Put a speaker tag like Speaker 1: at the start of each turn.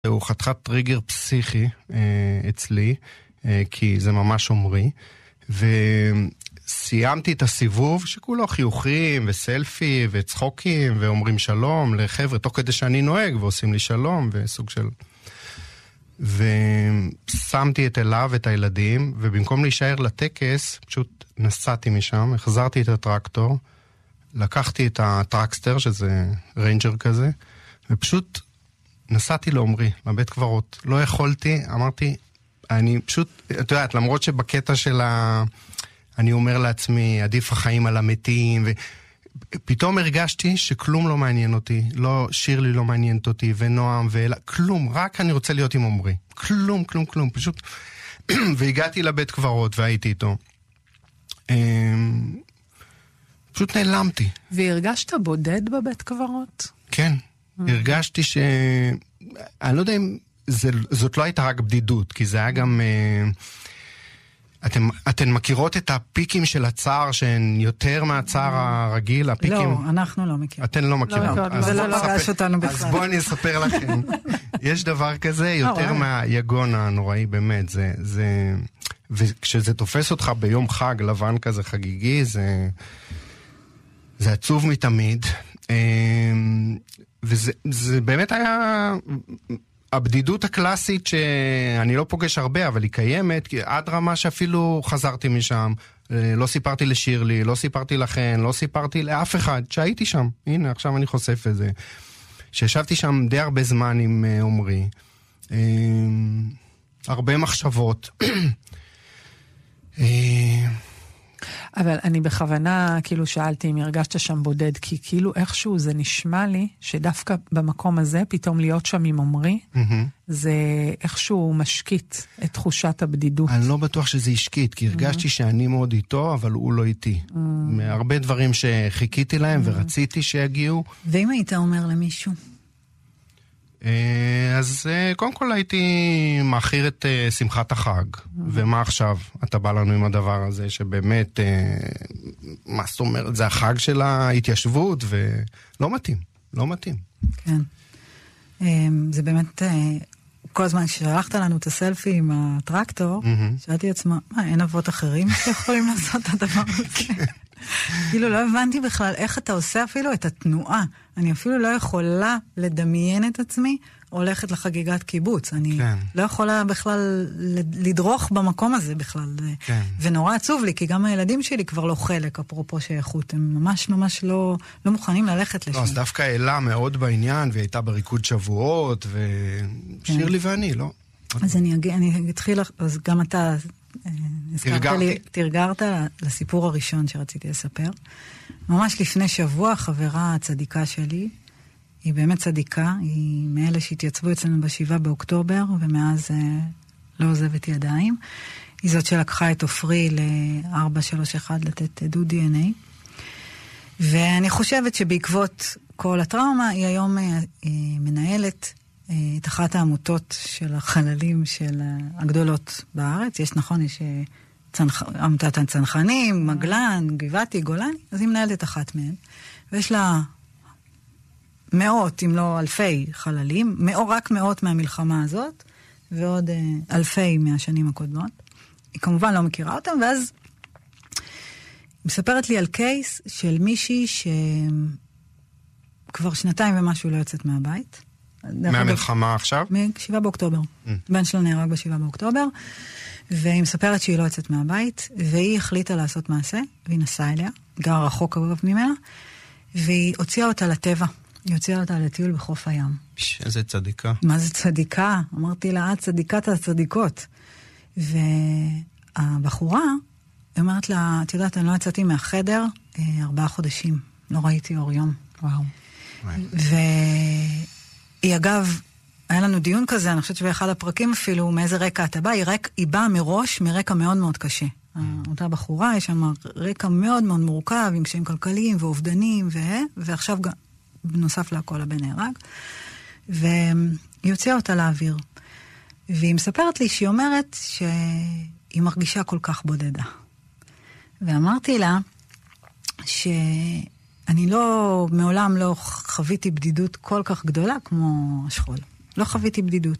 Speaker 1: הוא חתיכת טריגר פסיכי אצלי, כי זה ממש אומרי, וסיימתי את הסיבוב שכולו חיוכים וסלפי וצחוקים ואומרים שלום לחבר'ה, תוך כדי שאני נוהג ועושים לי שלום וסוג של... ושמתי את אליו את הילדים, ובמקום להישאר לטקס, פשוט נסעתי משם, החזרתי את הטרקטור, לקחתי את הטרקסטר, שזה ריינג'ר כזה, ופשוט נסעתי לעומרי, לבית קברות. לא יכולתי, אמרתי, אני פשוט, את יודעת, למרות שבקטע של אני אומר לעצמי, עדיף החיים על המתים, ופתאום הרגשתי שכלום לא מעניין אותי, לא, שירלי לא מעניינת אותי, ונועם, כלום, רק אני רוצה להיות עם עומרי. כלום, כלום, כלום, פשוט, והגעתי לבית קברות והייתי איתו. פשוט נעלמתי.
Speaker 2: והרגשת בודד בבית קברות?
Speaker 1: כן, הרגשתי אני לא יודע אם זאת לא הייתה רק בדידות, כי זה היה גם... אתן מכירות את הפיקים של הצער שהן יותר מהצער הרגיל? הפיקים...
Speaker 3: לא, אנחנו לא מכירות.
Speaker 1: אתן לא מכירות.
Speaker 3: זה לא פגש אותנו בכלל.
Speaker 1: אז בואו אני אספר לכם. יש דבר כזה יותר מהיגון הנוראי, באמת. וכשזה תופס אותך ביום חג לבן כזה חגיגי, זה עצוב מתמיד. וזה באמת היה הבדידות הקלאסית שאני לא פוגש הרבה, אבל היא קיימת, עד רמה שאפילו חזרתי משם, לא סיפרתי לשירלי, לא סיפרתי לכן, לא סיפרתי לאף אחד, שהייתי שם. הנה, עכשיו אני חושף את זה. שישבתי שם די הרבה זמן עם עומרי. הרבה מחשבות.
Speaker 2: אבל אני בכוונה כאילו שאלתי אם הרגשת שם בודד, כי כאילו איכשהו זה נשמע לי שדווקא במקום הזה פתאום להיות שם עם עומרי, זה איכשהו משקיט את תחושת הבדידות.
Speaker 1: אני לא בטוח שזה השקיט, כי הרגשתי שאני מאוד איתו, אבל הוא לא איתי. מהרבה דברים שחיכיתי להם ורציתי שיגיעו.
Speaker 3: ואם היית אומר למישהו?
Speaker 1: אז קודם כל הייתי מאחיר את שמחת החג, ומה עכשיו אתה בא לנו עם הדבר הזה שבאמת, מה זאת אומרת, זה החג של ההתיישבות ולא מתאים, לא מתאים.
Speaker 3: כן, זה באמת, כל הזמן כששלחת לנו את הסלפי עם הטרקטור, שאלתי עצמה, אין אבות אחרים שיכולים לעשות את הדבר הזה? כאילו לא הבנתי בכלל איך אתה עושה אפילו את התנועה. אני אפילו לא יכולה לדמיין את עצמי הולכת לחגיגת קיבוץ. אני לא יכולה בכלל לדרוך במקום הזה בכלל. ונורא עצוב לי, כי גם הילדים שלי כבר לא חלק, אפרופו שייכות. הם ממש ממש לא מוכנים ללכת לשם.
Speaker 1: לא, אז דווקא אלה מאוד בעניין, והיא הייתה בריקוד שבועות, ושירלי ואני, לא?
Speaker 3: אז אני אתחיל, אז גם אתה... תרגרת לסיפור הראשון שרציתי לספר. ממש לפני שבוע, חברה הצדיקה שלי, היא באמת צדיקה, היא מאלה שהתייצבו אצלנו ב7 באוקטובר, ומאז לא עוזבת ידיים. היא זאת שלקחה את אופרי ל-431 לתת עדות DNA. ואני חושבת שבעקבות כל הטראומה, היא היום מנהלת את אחת העמותות של החללים של הגדולות בארץ. יש נכון, יש עמותת הצנחנים, מגלן, גבעתי, גולני, אז היא מנהלת את אחת מהן. ויש לה מאות, אם לא אלפי חללים, רק מאות מהמלחמה הזאת, ועוד אלפי מהשנים הקודמות. היא כמובן לא מכירה אותם, ואז היא מספרת לי על קייס של מישהי שכבר 2 ומשהו לא יוצאת מהבית.
Speaker 1: מהמלחמה עכשיו?
Speaker 3: מ7 באוקטובר. בן שלה נהרג ב7 באוקטובר, והיא מספרת שהיא לא יוצאת מהבית, והיא החליטה לעשות מעשה, והיא נסעה אליה, גרה רחוק אגב ממנה, והיא הוציאה אותה לטבע. היא הוציאה אותה לטיול בחוף הים.
Speaker 1: איזה צדיקה.
Speaker 3: מה זה צדיקה? אמרתי לה, צדיקת הצדיקות. והבחורה, היא אומרת לה, את יודעת, אני לא יצאתי מהחדר 4 חודשים. לא ראיתי אור יום. וואו. היא אגב, היה לנו דיון כזה, אני חושבת שבאחד הפרקים אפילו, מאיזה רקע אתה בא, היא באה מראש מרקע מאוד מאוד קשה. אותה בחורה, יש שם רקע מאוד מאוד מורכב, עם קשיים כלכליים ואובדנים, ועכשיו בנוסף להכל הבן נהרג, והיא הוציאה אותה לאוויר. והיא מספרת לי שהיא אומרת שהיא מרגישה כל כך בודדה. ואמרתי לה שאני מעולם לא חוויתי בדידות כל כך גדולה כמו השכול. לא חוויתי בדידות.